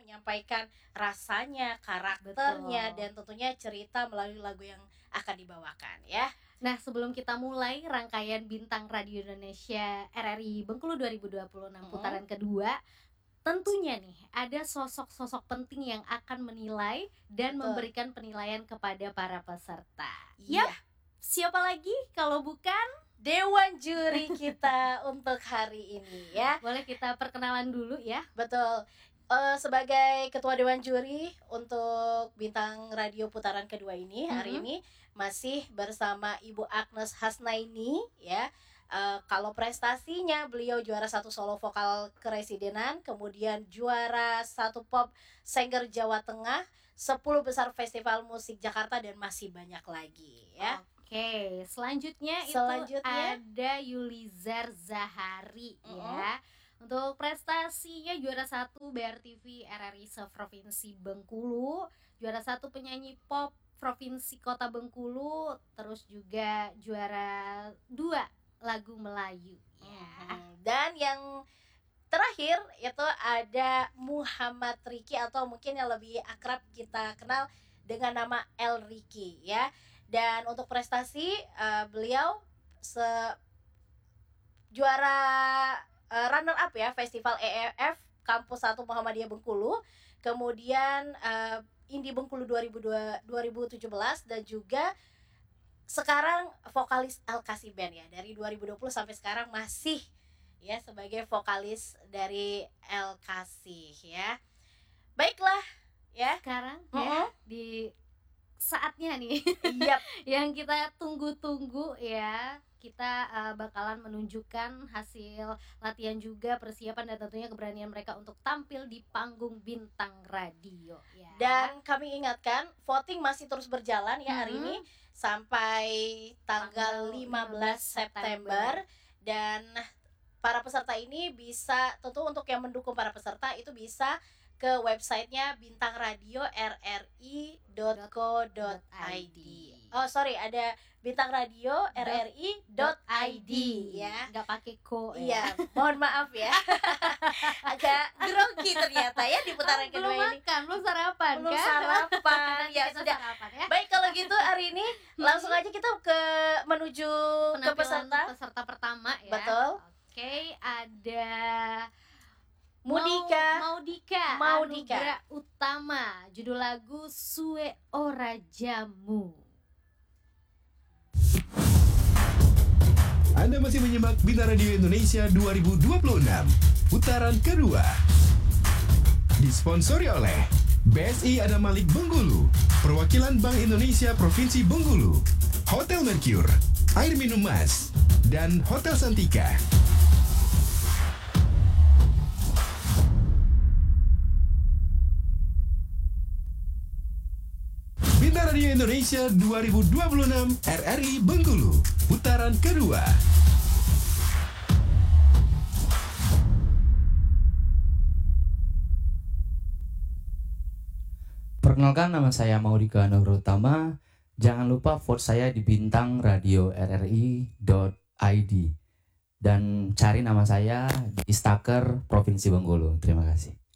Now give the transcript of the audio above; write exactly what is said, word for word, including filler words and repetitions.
menyampaikan rasanya, karakternya, Betul. dan tentunya cerita melalui lagu yang akan dibawakan ya. Nah, sebelum kita mulai rangkaian Bintang Radio Indonesia R R I Bengkulu dua ribu dua puluh enam Mm-mm. putaran kedua, tentunya nih ada sosok-sosok penting yang akan menilai dan Betul. memberikan penilaian kepada para peserta. Iya. Yap, siapa lagi kalau bukan? Dewan juri kita untuk hari ini ya. Boleh kita perkenalan dulu ya. Betul. Eh, sebagai ketua Dewan Juri untuk Bintang Radio putaran kedua ini, hari Mhm. ini masih bersama Ibu Agnes Hasnaini ya. Eh, kalau prestasinya beliau juara satu solo vokal keresidenan, kemudian juara satu pop singer Jawa Tengah, sepuluh besar festival musik Jakarta, dan masih banyak lagi ya. Oke, selanjutnya, Selanjutnya. itu ada Yulizar Zahari Mm-mm. ya. Untuk prestasinya juara satu B R T V R R I se-Provinsi Bengkulu, juara satu penyanyi pop Provinsi Kota Bengkulu, terus juga juara dua lagu Melayu ya. Mhm. Dan yang terakhir itu ada Muhammad Riki, atau mungkin yang lebih akrab kita kenal dengan nama El Riki ya. Dan untuk prestasi uh, beliau se juara uh, runner up ya Festival E E F Kampus satu Muhammadiyah Bengkulu, kemudian uh, Indie Bengkulu dua ribu tujuh belas, dan juga sekarang vokalis El Kasih Band ya. Dari dua ribu dua puluh sampai sekarang masih ya sebagai vokalis dari El Kasih ya. Baiklah ya. Sekarang Mm-mm. ya di saatnya nih Yap. yang kita tunggu-tunggu ya. Kita uh, bakalan menunjukkan hasil latihan juga, persiapan, dan tentunya keberanian mereka untuk tampil di panggung Bintang Radio ya. Dan kami ingatkan, voting masih terus berjalan ya hari Mhm. ini sampai tanggal Tanggal lima belas September. Dan para peserta ini bisa, tentu untuk yang mendukung para peserta itu bisa ke websitenya bintangradio r r i dot co dot i d. Oh sorry, ada bintangradio r r i dot i d ya. Nggak pakai ko Iya, ya. mohon maaf ya. Agak grogi ternyata ya di putaran Oh, kedua belum ini. makan, belum sarapan Belum kan? sarapan. Nanti Ya kita sudah. sarapan ya. Baik, kalau gitu hari ini langsung aja kita ke menuju ke Penampilan peserta. peserta pertama ya. Betul. Oke, ada Mudika. Mau, Maudika Maudika. Anugrah Utama, judul lagu Suwe Ora Jamu. Anda masih menyimak Bintang Radio Indonesia dua ribu dua puluh enam putaran kedua. Disponsori oleh B S I Adam Malik Bengkulu, Perwakilan Bank Indonesia Provinsi Bengkulu, Hotel Mercure, Air Minum Mas, dan Hotel Santika. Bintang Radio Indonesia dua ribu dua puluh enam R R I Bengkulu, putaran kedua. Perkenalkan, nama saya Maudika Anugrah Utama. Jangan lupa vote saya di bintang radio r r i dot i d dan cari nama saya di Staker Provinsi Bengkulu. Terima kasih.